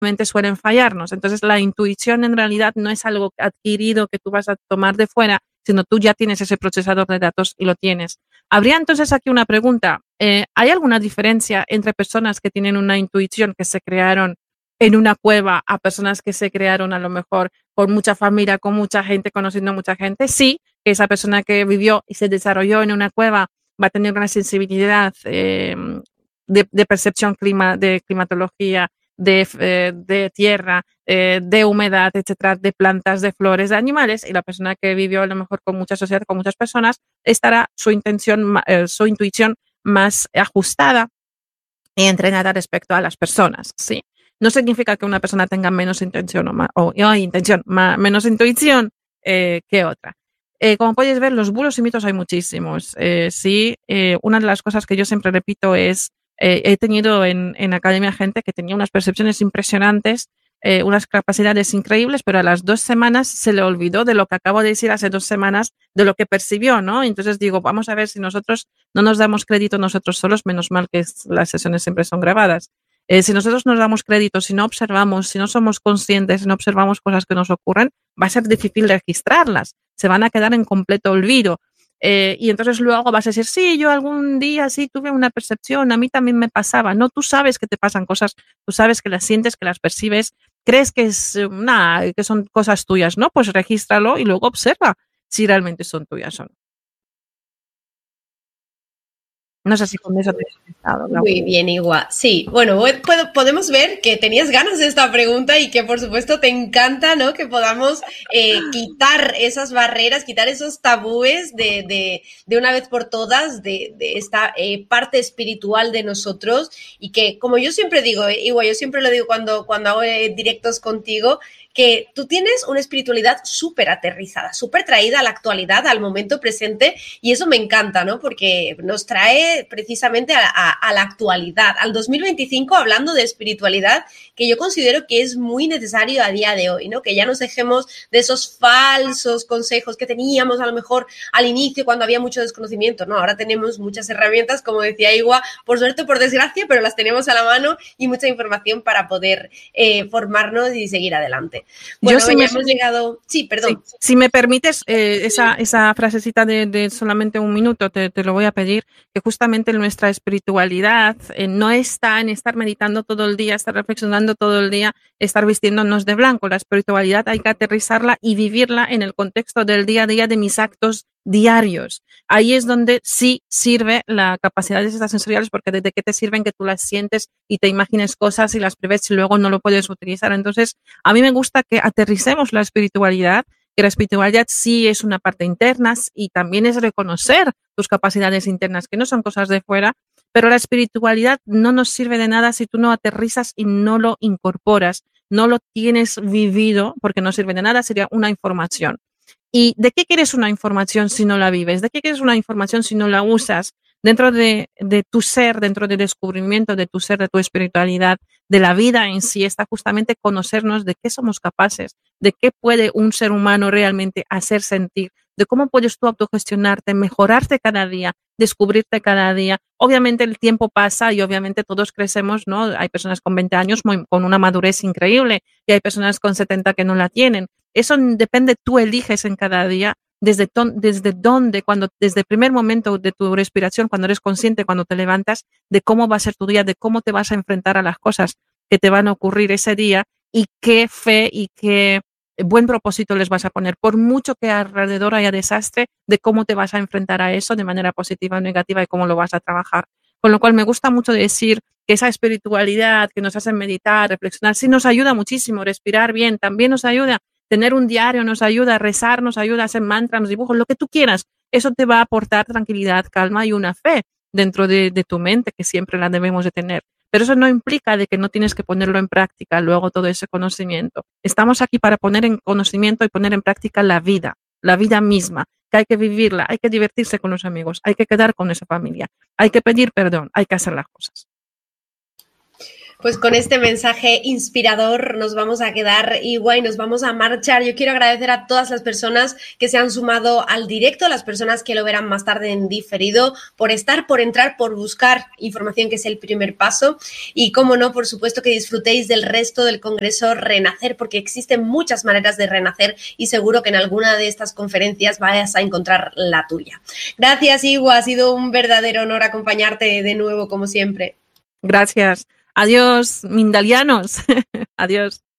suelen fallarnos. Entonces, la intuición en realidad no es algo adquirido que tú vas a tomar de fuera, sino tú ya tienes ese procesador de datos y lo tienes. Habría entonces aquí una pregunta. ¿Hay alguna diferencia entre personas que tienen una intuición que se crearon en una cueva a personas que se crearon a lo mejor con mucha familia, con mucha gente, conociendo a mucha gente? Sí, que esa persona que vivió y se desarrolló en una cueva va a tener una sensibilidad de percepción de climatología, de tierra, de humedad, etcétera, de plantas, de flores, de animales, y la persona que vivió a lo mejor con mucha sociedad, con muchas personas, estará su intuición más ajustada y entrenada respecto a las personas, ¿sí? No significa que una persona tenga menos intención menos intuición que otra. Como podéis ver, los bulos y mitos hay muchísimos. Sí, una de las cosas que yo siempre repito es, he tenido en academia gente que tenía unas percepciones impresionantes, unas capacidades increíbles, pero a las 2 semanas se le olvidó de lo que acabo de decir hace 2 semanas, de lo que percibió, ¿no? Entonces digo, vamos a ver si nosotros no nos damos crédito nosotros solos, menos mal que las sesiones siempre son grabadas. Si nosotros nos damos crédito, si no observamos, si no somos conscientes, si no observamos cosas que nos ocurren, va a ser difícil registrarlas, se van a quedar en completo olvido. Y entonces luego vas a decir, sí, yo algún día sí tuve una percepción, a mí también me pasaba. No, tú sabes que te pasan cosas, tú sabes que las sientes, que las percibes, crees que es nada, que son cosas tuyas, ¿no? Pues regístralo y luego observa si realmente son tuyas o no. No sé si con eso te he contestado, ¿no? Muy bien, Igua. Sí, bueno, podemos ver que tenías ganas de esta pregunta y que por supuesto te encanta, ¿no? Que podamos quitar esas barreras, quitar esos tabúes de una vez por todas de esta parte espiritual de nosotros y que, como yo siempre digo, Igua, yo siempre lo digo cuando hago directos contigo, que tú tienes una espiritualidad súper aterrizada, súper traída a la actualidad, al momento presente, y eso me encanta, ¿no? Porque nos trae precisamente a la actualidad, al 2025, hablando de espiritualidad, que yo considero que es muy necesario a día de hoy, ¿no? Que ya nos dejemos de esos falsos consejos que teníamos a lo mejor al inicio cuando había mucho desconocimiento, ¿no? Ahora tenemos muchas herramientas, como decía Igua, por suerte o por desgracia, pero las tenemos a la mano y mucha información para poder formarnos y seguir adelante. Bueno, ya hemos llegado. Sí, perdón. Sí, si me permites, esa frasecita de solamente un minuto, te lo voy a pedir, que justamente nuestra espiritualidad no está en estar meditando todo el día, estar reflexionando todo el día, estar vistiéndonos de blanco. La espiritualidad hay que aterrizarla y vivirla en el contexto del día a día de mis actos diarios. Ahí es donde sí sirve la capacidad de estas sensoriales, porque desde que te sirven que tú las sientes y te imagines cosas y las prevés y luego no lo puedes utilizar. Entonces, a mí me gusta que aterricemos la espiritualidad, que la espiritualidad sí es una parte interna y también es reconocer tus capacidades internas, que no son cosas de fuera, pero la espiritualidad no nos sirve de nada si tú no aterrizas y no lo incorporas, no lo tienes vivido, porque no sirve de nada, sería una información. ¿Y de qué quieres una información si no la vives? ¿De qué quieres una información si no la usas? Dentro de tu ser, dentro del descubrimiento de tu ser, de tu espiritualidad, de la vida en sí, está justamente conocernos de qué somos capaces, de qué puede un ser humano realmente hacer sentir, de cómo puedes tú autogestionarte, mejorarte cada día, descubrirte cada día. Obviamente el tiempo pasa y obviamente todos crecemos, ¿no? Hay personas con 20 años con una madurez increíble y hay personas con 70 que no la tienen. Eso depende, tú eliges en cada día desde dónde, desde el primer momento de tu respiración, cuando eres consciente, cuando te levantas, de cómo va a ser tu día, de cómo te vas a enfrentar a las cosas que te van a ocurrir ese día y qué fe y qué buen propósito les vas a poner. Por mucho que alrededor haya desastre, de cómo te vas a enfrentar a eso de manera positiva o negativa y cómo lo vas a trabajar. Con lo cual me gusta mucho decir que esa espiritualidad que nos hace meditar, reflexionar, sí nos ayuda muchísimo, respirar bien, también nos ayuda. Tener un diario nos ayuda a rezar, nos ayuda a hacer mantras, dibujos, lo que tú quieras. Eso te va a aportar tranquilidad, calma y una fe dentro de tu mente, que siempre la debemos de tener. Pero eso no implica de que no tienes que ponerlo en práctica luego todo ese conocimiento. Estamos aquí para poner en conocimiento y poner en práctica la vida misma, que hay que vivirla, hay que divertirse con los amigos, hay que quedar con esa familia, hay que pedir perdón, hay que hacer las cosas. Pues con este mensaje inspirador nos vamos a quedar, Iwa, y nos vamos a marchar. Yo quiero agradecer a todas las personas que se han sumado al directo, a las personas que lo verán más tarde en diferido, por estar, por entrar, por buscar información, que es el primer paso. Y cómo no, por supuesto que disfrutéis del resto del Congreso Renacer, porque existen muchas maneras de renacer y seguro que en alguna de estas conferencias vas a encontrar la tuya. Gracias, Iwa, ha sido un verdadero honor acompañarte de nuevo, como siempre. Gracias. Adiós, mindalianos. Adiós.